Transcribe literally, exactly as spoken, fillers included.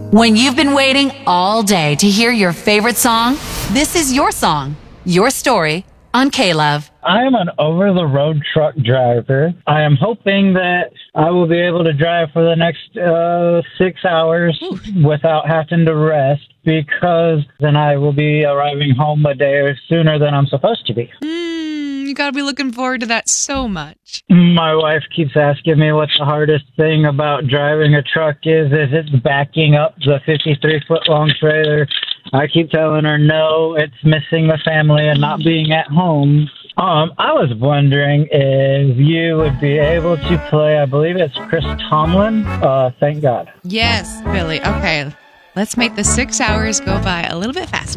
When you've been waiting all day to hear your favorite song, this is your song, your story on K-Love. I am an over-the-road truck driver. I am hoping that I will be able to drive for the next uh, six hours Ooh. without having to rest, because then I will be arriving home a day sooner than I'm supposed to be. Mm, you gotta be looking forward to that so much. My wife keeps asking me what the hardest thing about driving a truck is. Is it's backing up the fifty-three foot long trailer. I keep telling her no, it's missing the family and not being at home. Um, I was wondering if you would be able to play, I believe it's Chris Tomlin, uh, Thank God. Yes, Billy. Okay, let's make the six hours go by a little bit faster.